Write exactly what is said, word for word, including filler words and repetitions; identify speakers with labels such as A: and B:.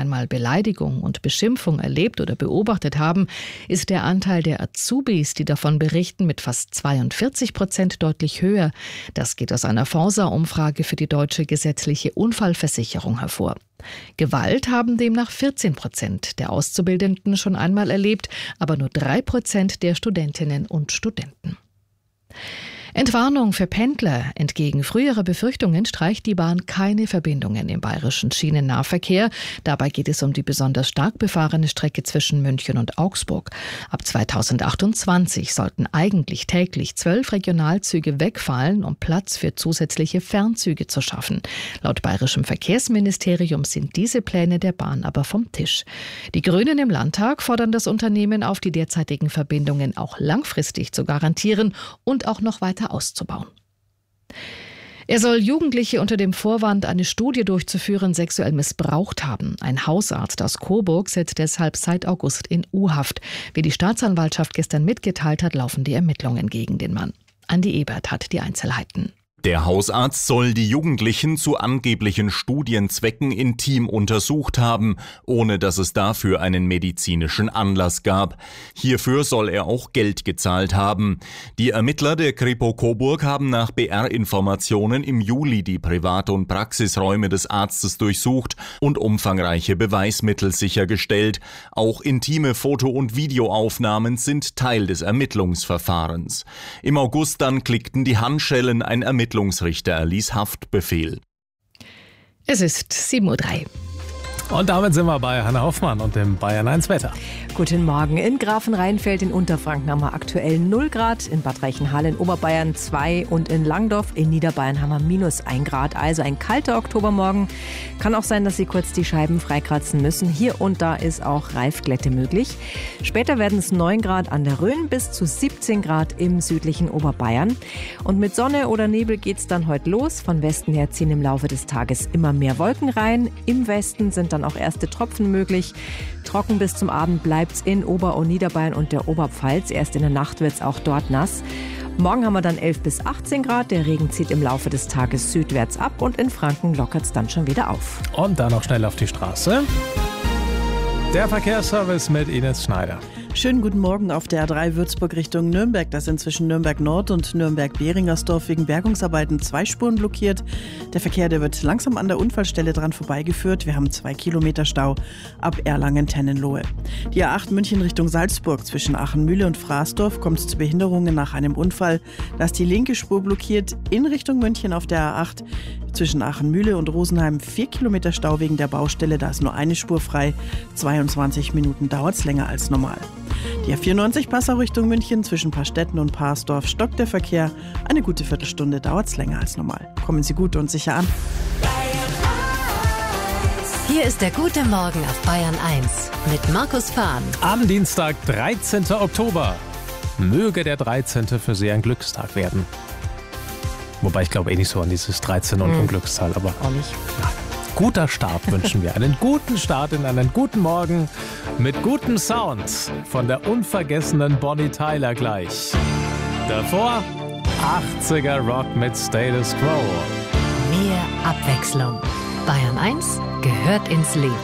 A: einmal Beleidigung und Beschimpfung erlebt oder beobachtet haben, ist der Anteil der Azubis, die davon berichten, mit fast zweiundvierzig Prozent deutlich höher. Das geht aus einer Forsa-Umfrage für die Deutsche Gesetzliche Unfallversicherung hervor. Gewalt haben demnach vierzehn Prozent der Auszubildenden schon einmal erlebt, aber nur drei Prozent der Studentinnen und Studenten. Entwarnung für Pendler. Entgegen früherer Befürchtungen streicht die Bahn keine Verbindungen im bayerischen Schienennahverkehr. Dabei geht es um die besonders stark befahrene Strecke zwischen München und Augsburg. Ab zweitausendachtundzwanzig sollten eigentlich täglich zwölf Regionalzüge wegfallen, um Platz für zusätzliche Fernzüge zu schaffen. Laut bayerischem Verkehrsministerium sind diese Pläne der Bahn aber vom Tisch. Die Grünen im Landtag fordern das Unternehmen auf, die derzeitigen Verbindungen auch langfristig zu garantieren und auch noch weiter auszubauen. Er soll Jugendliche unter dem Vorwand, eine Studie durchzuführen, sexuell missbraucht haben. Ein Hausarzt aus Coburg sitzt deshalb seit August in U-Haft. Wie die Staatsanwaltschaft gestern mitgeteilt hat, laufen die Ermittlungen gegen den Mann. Andi Ebert hat die Einzelheiten.
B: Der Hausarzt soll die Jugendlichen zu angeblichen Studienzwecken intim untersucht haben, ohne dass es dafür einen medizinischen Anlass gab. Hierfür soll er auch Geld gezahlt haben. Die Ermittler der Kripo Coburg haben nach B R-Informationen im Juli die Privat- und Praxisräume des Arztes durchsucht und umfangreiche Beweismittel sichergestellt. Auch intime Foto- und Videoaufnahmen sind Teil des Ermittlungsverfahrens. Im August dann klickten die Handschellen, ein Ermittlungsrichter erließ Haftbefehl.
A: Es ist sieben Uhr drei.
C: Und damit sind wir bei Hanna Hoffmann und dem Bayern eins Wetter.
D: Guten Morgen. In Grafenrheinfeld in Unterfranken haben wir aktuell null Grad, in Bad Reichenhall in Oberbayern zwei und in Langdorf in Niederbayern haben wir minus ein Grad. Also ein kalter Oktobermorgen. Kann auch sein, dass Sie kurz die Scheiben freikratzen müssen. Hier und da ist auch Reifglätte möglich. Später werden es neun Grad an der Rhön bis zu siebzehn Grad im südlichen Oberbayern. Und mit Sonne oder Nebel geht's dann heute los. Von Westen her ziehen im Laufe des Tages immer mehr Wolken rein. Im Westen sind dann auch erste Tropfen möglich. Trocken bis zum Abend bleibt's in Ober- und Niederbayern und der Oberpfalz. Erst in der Nacht wird's auch dort nass. Morgen haben wir dann elf bis achtzehn Grad. Der Regen zieht im Laufe des Tages südwärts ab und in Franken lockert's dann schon wieder auf.
C: Und dann noch schnell auf die Straße. Der Verkehrsservice mit Ines Schneider.
E: Schönen guten Morgen auf der A drei Würzburg Richtung Nürnberg. Da sind zwischen Nürnberg Nord und Nürnberg-Behringersdorf wegen Bergungsarbeiten zwei Spuren blockiert. Der Verkehr, der wird langsam an der Unfallstelle dran vorbeigeführt. Wir haben zwei Kilometer Stau ab Erlangen-Tennenlohe. Die A acht München Richtung Salzburg zwischen Achenmühle und Fraßdorf kommt es zu Behinderungen nach einem Unfall. Da ist die linke Spur blockiert in Richtung München auf der A acht. Zwischen Achenmühle und Rosenheim vier Kilometer Stau wegen der Baustelle. Da ist nur eine Spur frei. zweiundzwanzig Minuten dauert es länger als normal. Die A vierundneunzig Passau Richtung München zwischen Paarstetten und Paarsdorf stockt der Verkehr. Eine gute Viertelstunde dauert es länger als normal. Kommen Sie gut und sicher an.
F: Hier ist der gute Morgen auf Bayern eins mit Markus Fahn.
C: Am Dienstag, dreizehnten Oktober. Möge der dreizehnte für Sie ein Glückstag werden. Wobei ich glaube eh nicht so an dieses dreizehn und
D: Hm.
C: Glückszahl, aber
D: Auch nicht.
C: ja, guter Start wünschen wir. Einen guten Start in einen guten Morgen mit gutem Sound von der unvergessenen Bonnie Tyler gleich. Davor achtziger Rock mit Status Quo.
F: Mehr Abwechslung. Bayern eins gehört ins Leben.